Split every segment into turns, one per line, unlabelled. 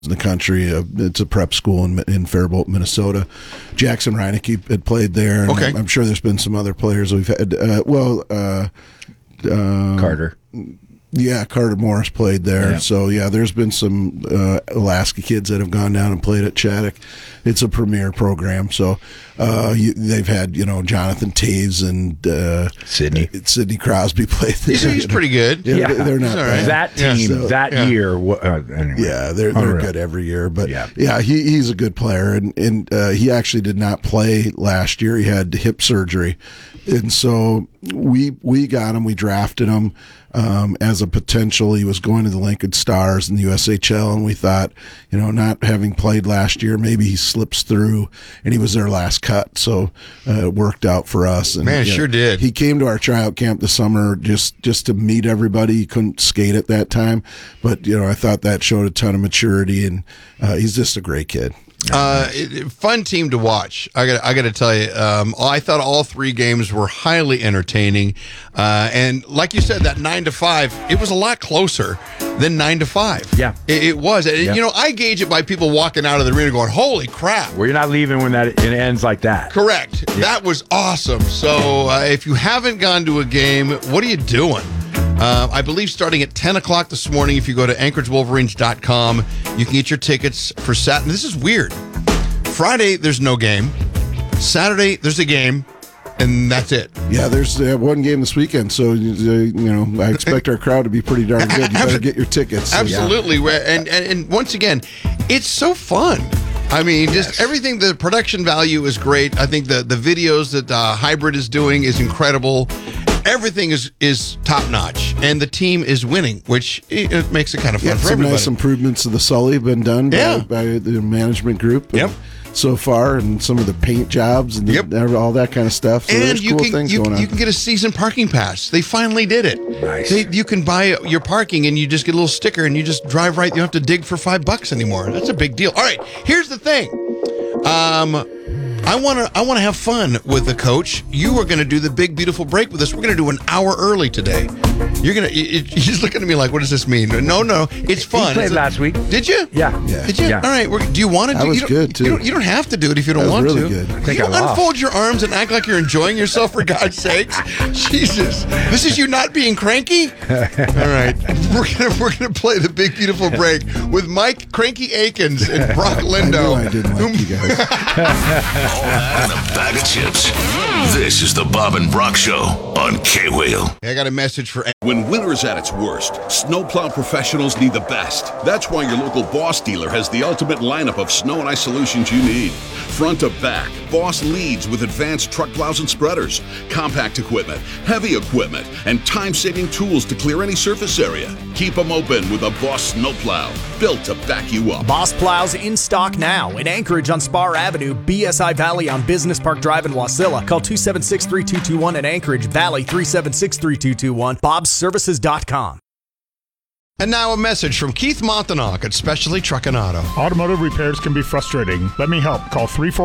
in the country. It's a prep school in Faribault, Minnesota. Jackson Reineke had played there. And
Okay.
I'm sure there's been some other players we've had.
Carter.
Yeah, Carter Morris played there.
Yeah.
So, there's been some Alaska kids that have gone down and played at Chaddock. It's a premier program. So they've had, Jonathan Taves and Sidney Crosby played there.
He's pretty good.
Yeah, they're not bad.
That team year. Anyway.
Yeah, they're good every year. But he's a good player, and he actually did not play last year. He had hip surgery, and so we got him. We drafted him as a potential. He was going to the Lincoln Stars in the USHL, and we thought, not having played last year, maybe he slips through, and he was their last cut. So it worked out for us. And,
Man, it sure did.
He came to our tryout camp this summer just to meet everybody. He couldn't skate at that time, but I thought that showed a ton of maturity, and he's just a great kid.
Fun team to watch. I got to tell you, I thought all three games were highly entertaining, and like you said, that 9-5, it was a lot closer than 9-5.
Yeah,
it was. Yeah. I gauge it by people walking out of the arena going, "Holy crap!"
Well, you're not leaving when it ends like that.
Correct. Yeah. That was awesome. So if you haven't gone to a game, what are you doing? I believe starting at 10 o'clock this morning, if you go to AnchorageWolverines.com, you can get your tickets for Saturday. This is weird. Friday, there's no game. Saturday, there's a game, and that's it.
Yeah, there's one game this weekend, so I expect our crowd to be pretty darn good. You better get your tickets.
Absolutely. And once again, it's so fun. I mean, just everything, the production value is great. I think the videos that Hybrid is doing is incredible. Everything is top notch, and the team is winning, which it makes it kind of fun for everybody.
Some nice improvements to the Sully have been done by the management group.
Yep.
So far, and some of the paint jobs and all that kind of stuff. So
and
there's cool things going on.
You can get a season parking pass. They finally did it.
Nice.
You can buy your parking, and you just get a little sticker, and you just drive right. You don't have to dig for $5 anymore. That's a big deal. All right, here's the thing. I want to have fun with the coach. You are going to do the big, beautiful break with us. We're going to do an hour early today. He's looking at me like, what does this mean? No, it's fun.
He played last week.
Did you?
Yeah.
Did you?
Yeah.
All right. Do you want to do it?
That was good, too.
You don't have to do it if you don't want
really
to.
Good.
I think
you
I lost.
Unfold your arms and act like you're enjoying yourself, for God's sakes. Jesus. This is you not being cranky? All right. We're gonna play the big, beautiful break with Mike Cranky Akins and Brock Lindo.
I didn't like you guys.
All that and a bag of chips. This is the Bob and Brock Show on K-Wheel.
I got a message for...
When winter's at its worst, snowplow professionals need the best. That's why your local Boss dealer has the ultimate lineup of snow and ice solutions you need. Front to back, Boss leads with advanced truck plows and spreaders, compact equipment, heavy equipment, and time-saving tools to clear any surface area. Keep them open with a Boss snowplow, built to back you up.
Boss plows in stock now in Anchorage on Spar Avenue, BSI Valley on Business Park Drive in Wasilla. Call 276-3221 and Anchorage Valley 376-3221. Bob'sServices.com.
And now a message from Keith Montanok at Specialty Truck and Auto.
Automotive repairs can be frustrating. Let me help. Call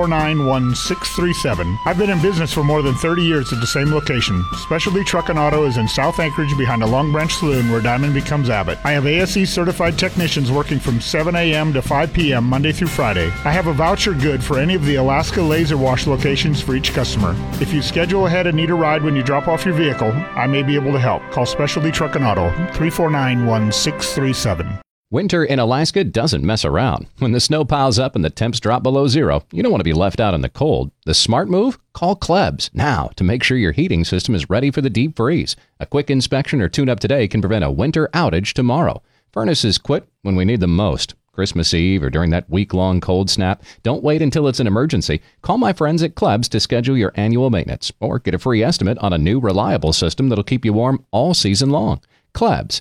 349-1637. I've been in business for more than 30 years at the same location. Specialty Truck and Auto is in South Anchorage behind a Long Branch Saloon where Diamond becomes Abbott. I have ASE certified technicians working from 7 a.m. to 5 p.m. Monday through Friday. I have a voucher good for any of the Alaska Laser Wash locations for each customer. If you schedule ahead and need a ride when you drop off your vehicle, I may be able to help. Call Specialty Truck and Auto, 349-1637.
Winter in Alaska doesn't mess around. When the snow piles up and the temps drop below zero, you don't want to be left out in the cold. The smart move? Call Klebs now to make sure your heating system is ready for the deep freeze. A quick inspection or tune-up today can prevent a winter outage tomorrow. Furnaces quit when we need them most. Christmas Eve or during that week-long cold snap. Don't wait until it's an emergency. Call my friends at Klebs to schedule your annual maintenance or get a free estimate on a new reliable system that'll keep you warm all season long. Klebs.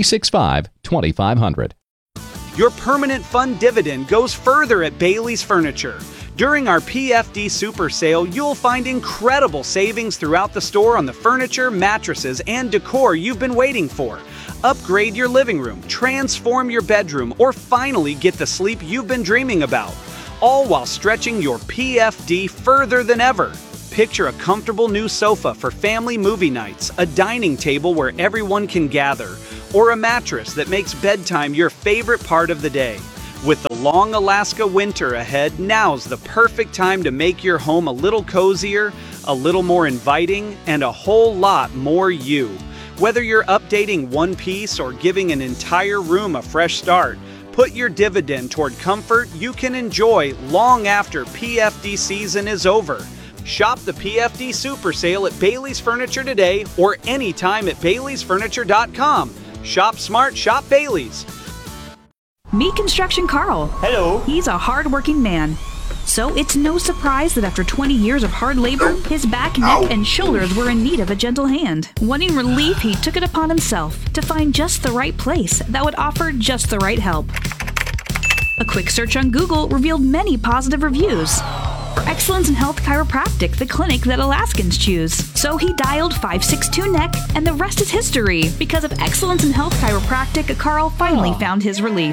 365-2500.
Your permanent fund dividend goes further at Bailey's Furniture. During our PFD Super Sale, you'll find incredible savings throughout the store on the furniture, mattresses, and decor you've been waiting for. Upgrade your living room, transform your bedroom, or finally get the sleep you've been dreaming about. All while stretching your PFD further than ever. Picture a comfortable new sofa for family movie nights, a dining table where everyone can gather, or a mattress that makes bedtime your favorite part of the day. With the long Alaska winter ahead, now's the perfect time to make your home a little cozier, a little more inviting, and a whole lot more you. Whether you're updating one piece or giving an entire room a fresh start, put your dividend toward comfort you can enjoy long after PFD season is over. Shop the PFD Super Sale at Bailey's Furniture today or anytime at Bailey'sFurniture.com. Shop smart, shop Bailey's.
Meet Construction Carl.
Hello.
He's a hard-working man. So it's no surprise that after 20 years of hard labor, his back, neck, and shoulders were in need of a gentle hand. Wanting relief, he took it upon himself to find just the right place that would offer just the right help. A quick search on Google revealed many positive reviews. For Excellence in Health Chiropractic, the clinic that Alaskans choose. So he dialed 562-NECK, and the rest is history. Because of Excellence in Health Chiropractic, Carl finally found his relief.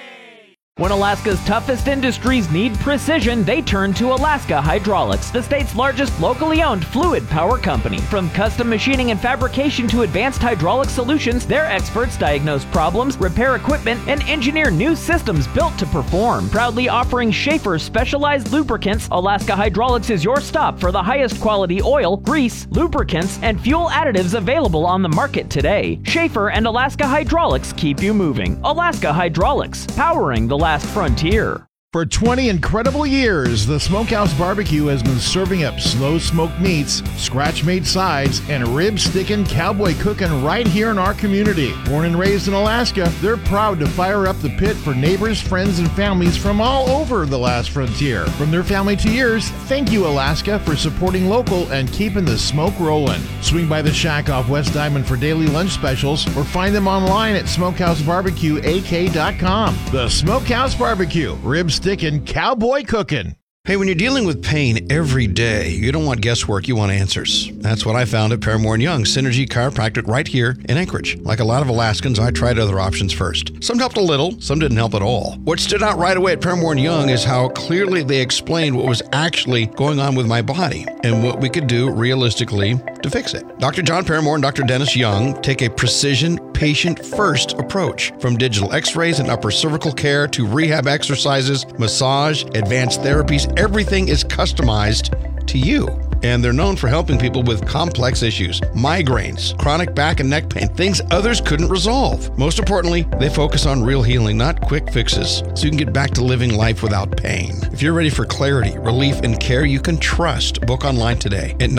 When Alaska's toughest industries need precision, they turn to Alaska Hydraulics, the state's largest locally owned fluid power company. From custom machining and fabrication to advanced hydraulic solutions, their experts diagnose problems, repair equipment, and engineer new systems built to perform. Proudly offering Schaefer's specialized lubricants, Alaska Hydraulics is your stop for the highest quality oil, grease, lubricants, and fuel additives available on the market today. Schaefer and Alaska Hydraulics keep you moving. Alaska Hydraulics, powering the last frontier.
For 20 incredible years, the Smokehouse Barbecue has been serving up slow smoked meats, scratch-made sides, and rib-sticking, cowboy cooking right here in our community. Born and raised in Alaska, they're proud to fire up the pit for neighbors, friends, and families from all over the last frontier. From their family to yours, thank you, Alaska, for supporting local and keeping the smoke rolling. Swing by the shack off West Diamond for daily lunch specials or find them online at smokehousebarbecueak.com. The Smokehouse Barbecue, ribs sticking, cowboy cooking.
Hey, when you're dealing with pain every day, you don't want guesswork, you want answers. That's what I found at Paramore & Young, Synergy Chiropractic right here in Anchorage. Like a lot of Alaskans, I tried other options first. Some helped a little, some didn't help at all. What stood out right away at Paramore & Young is how clearly they explained what was actually going on with my body and what we could do realistically to fix it. Dr. John Paramore and Dr. Dennis Young take a precision, patient-first approach. From digital x-rays and upper cervical care to rehab exercises, massage, advanced therapies, everything is customized to you. And they're known for helping people with complex issues, migraines, chronic back and neck pain, things others couldn't resolve. Most importantly, they focus on real healing, not quick fixes, so you can get back to living life without pain. If you're ready for clarity, relief, and care you can trust, book online today at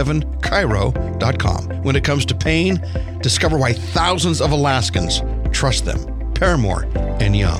907chiro.com. When it comes to pain, discover why thousands of Alaskans trust them. Paramore & Young.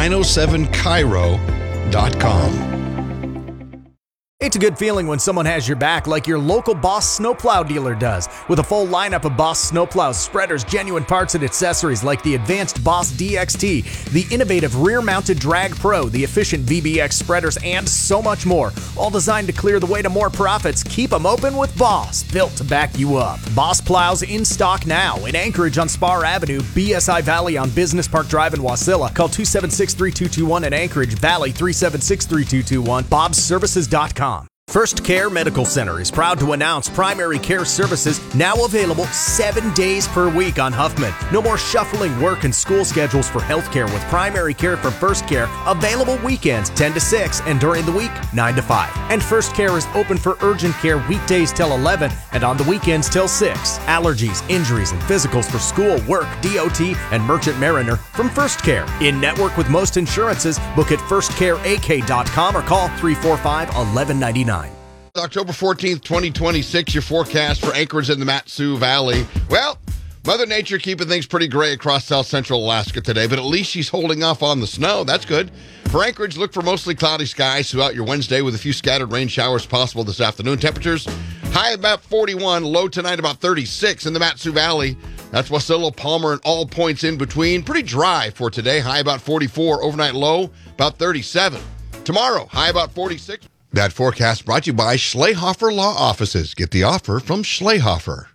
907chiro.com.
It's a good feeling when someone has your back like your local Boss snowplow dealer does. With a full lineup of Boss snowplows, spreaders, genuine parts, and accessories like the advanced Boss DXT, the innovative rear-mounted Drag Pro, the efficient VBX spreaders, and so much more. All designed to clear the way to more profits. Keep them open with Boss, built to back you up. Boss plows in stock now in Anchorage on Spar Avenue, BSI Valley on Business Park Drive in Wasilla. Call 276-3221 in Anchorage, Valley 376-3221, bobsservices.com. First Care Medical Center is proud to announce primary care services now available 7 days per week on Huffman. No more shuffling work and school schedules for healthcare with primary care from First Care available weekends 10 to 6 and during the week 9 to 5. And First Care is open for urgent care weekdays till 11 and on the weekends till 6. Allergies, injuries, and physicals for school, work, DOT, and Merchant Mariner from First Care. In network with most insurances, book at firstcareak.com or call 345-1199.
October 14th, 2026, your forecast for Anchorage in the Mat-Su Valley. Well, Mother Nature keeping things pretty gray across south central Alaska today, but at least she's holding off on the snow. That's good. For Anchorage, look for mostly cloudy skies throughout your Wednesday with a few scattered rain showers possible this afternoon. Temperatures high about 41, low tonight about 36 in the Mat-Su Valley. That's Wasilla, Palmer, and all points in between. Pretty dry for today, high about 44, overnight low about 37. Tomorrow, high about 46. That forecast brought to you by Schlehofer Law Offices. Get the offer from Schlehofer.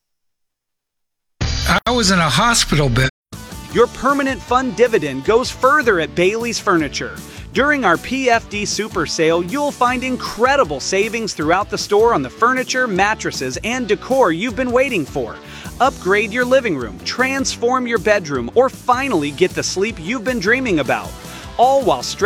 I was in a hospital bed.
Your permanent fund dividend goes further at Bailey's Furniture. During our PFD Super Sale, you'll find incredible savings throughout the store on the furniture, mattresses, and decor you've been waiting for. Upgrade your living room, transform your bedroom, or finally get the sleep you've been dreaming about. all while